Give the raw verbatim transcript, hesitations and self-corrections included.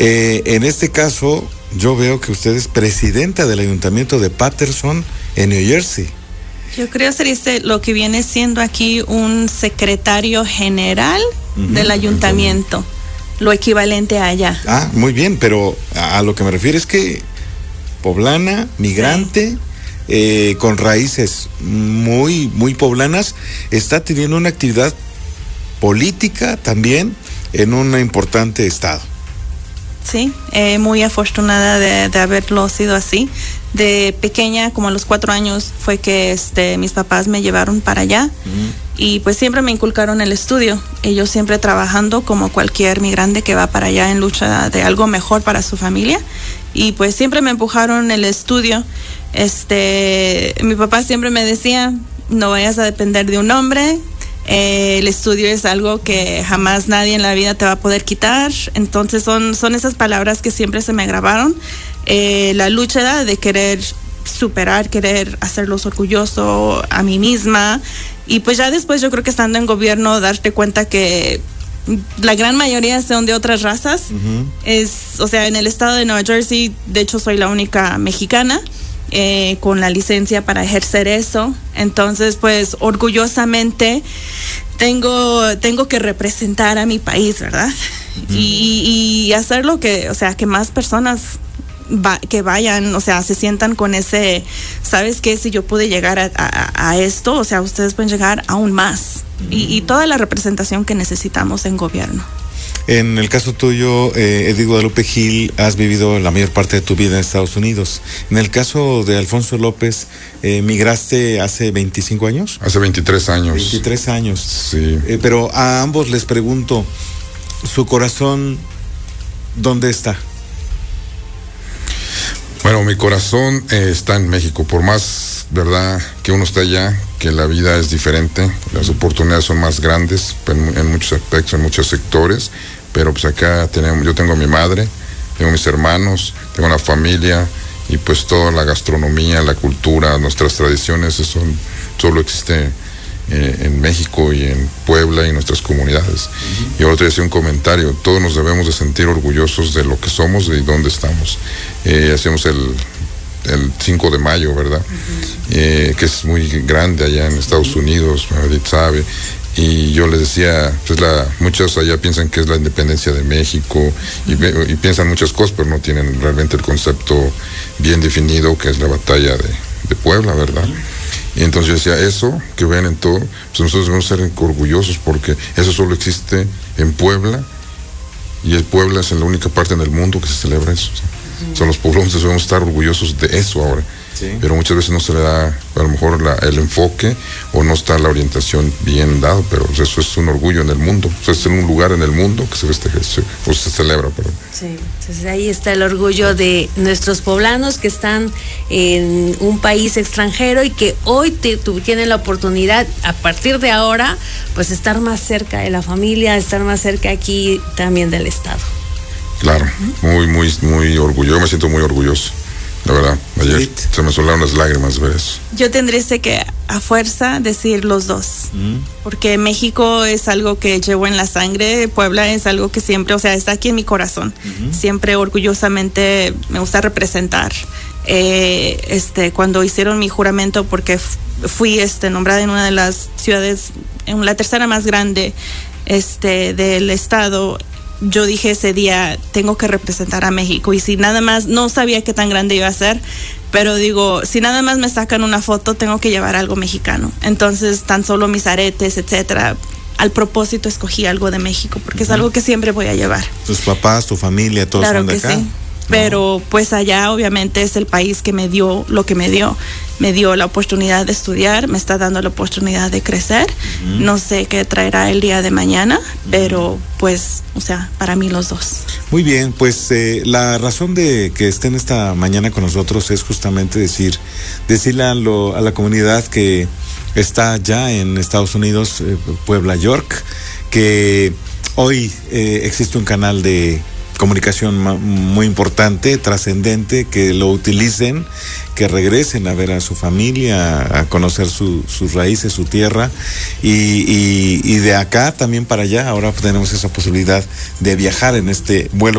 Eh, en este caso, yo veo que usted es presidenta del Ayuntamiento de Paterson, en New Jersey. Yo creo que sería lo que viene siendo aquí un secretario general uh-huh. del ayuntamiento, lo equivalente a allá. Ah, muy bien, pero a, a lo que me refiero es que poblana, migrante, sí. eh, con raíces muy, muy poblanas, está teniendo una actividad política también en un importante estado. Sí, eh, muy afortunada de, de haberlo sido así. De pequeña, como a los cuatro años, fue que este, mis papás me llevaron para allá uh-huh. y pues siempre me inculcaron el estudio. Ellos siempre trabajando como cualquier migrante que va para allá en lucha de algo mejor para su familia. Y pues siempre me empujaron el estudio. Este, mi papá siempre me decía, no vayas a depender de un hombre. Eh, el estudio es algo que jamás nadie en la vida te va a poder quitar. Entonces son, son esas palabras que siempre se me grabaron. Eh, la lucha de querer superar, querer hacerlos orgullosos a mí misma. Y pues ya después yo creo que estando en gobierno, darte cuenta que la gran mayoría son de otras razas. Uh-huh. Es, o sea, en el estado de Nueva Jersey, de hecho soy la única mexicana Eh, con la licencia para ejercer eso. Entonces, pues, orgullosamente tengo, tengo que representar a mi país, ¿verdad? Uh-huh. Y, y hacer lo que, o sea, que más personas va, que vayan, o sea, se sientan con ese, ¿sabes qué? Si yo pude llegar a, a, a esto, o sea, ustedes pueden llegar aún más. Uh-huh. Y, y toda la representación que necesitamos en gobierno. En el caso tuyo, eh, Edith Guadalupe Gil, has vivido la mayor parte de tu vida en Estados Unidos. En el caso de Alfonso López, eh, ¿migraste hace veinticinco años? Hace veintitrés años. veintitrés años. Sí. Eh, pero a ambos les pregunto, ¿su corazón dónde está? Bueno, mi corazón eh, está en México. Por más, verdad, que uno está allá, que la vida es diferente, las oportunidades son más grandes en, en muchos aspectos, en muchos sectores, pero pues acá tenemos, yo tengo a mi madre, tengo mis hermanos, tengo una familia, y pues toda la gastronomía, la cultura, nuestras tradiciones, eso solo existe eh, en México y en Puebla y en nuestras comunidades. Uh-huh. Y ahora te decía un comentario, todos nos debemos de sentir orgullosos de lo que somos y dónde estamos. Eh, hacemos el el cinco de mayo, ¿verdad? Uh-huh. Eh, que es muy grande allá en Estados Unidos, Edith sabe, y yo les decía, pues la, muchos allá piensan que es la independencia de México, y, uh-huh. y piensan muchas cosas, pero no tienen realmente el concepto bien definido, que es la batalla de, de Puebla, ¿verdad? Uh-huh. Y entonces yo decía, eso que ven en todo, pues nosotros debemos ser orgullosos, porque eso solo existe en Puebla, y el Puebla es la única parte en el mundo que se celebra eso. Son los pueblos, debemos estar orgullosos de eso ahora. Sí. Pero muchas veces no se le da a lo mejor la, el enfoque, o no está la orientación bien dado, pero eso es un orgullo en el mundo. O sea, es en un lugar en el mundo que se festeja, o se celebra, perdón. Sí, entonces ahí está el orgullo de nuestros poblanos que están en un país extranjero y que hoy te, tú, tienen la oportunidad, a partir de ahora, pues estar más cerca de la familia, estar más cerca aquí también del Estado. Claro, muy, muy, muy orgulloso, me siento muy orgulloso, la verdad. Ayer sí. se me soltaron las lágrimas ver eso. Yo tendría que a fuerza decir los dos, mm. porque México es algo que llevo en la sangre, Puebla es algo que siempre, o sea, está aquí en mi corazón. Mm-hmm. Siempre orgullosamente me gusta representar. Eh, este, cuando hicieron mi juramento, porque fui este, nombrada en una de las ciudades, en la tercera más grande este, del estado, yo dije ese día, tengo que representar a México. Y si nada más, no sabía qué tan grande iba a ser, pero digo, si nada más me sacan una foto, tengo que llevar algo mexicano. Entonces, tan solo mis aretes, etcétera. Al propósito escogí algo de México, porque uh-huh. es algo que siempre voy a llevar. ¿Tus papás, tu familia, todos claro son de que acá? Sí. Pero pues allá obviamente es el país que me dio lo que me dio. Me dio la oportunidad de estudiar, me está dando la oportunidad de crecer. Uh-huh. No sé qué traerá el día de mañana, uh-huh. pero pues, o sea, para mí los dos. Muy bien, pues eh, la razón de que estén esta mañana con nosotros es justamente decir, decirle a, lo, a la comunidad que está ya en Estados Unidos, eh, Puebla, York, que hoy eh, existe un canal de comunicación muy importante, trascendente, que lo utilicen, que regresen a ver a su familia, a conocer su, sus raíces, su tierra, y, y, y de acá también para allá. Ahora tenemos esa posibilidad de viajar en este vuelo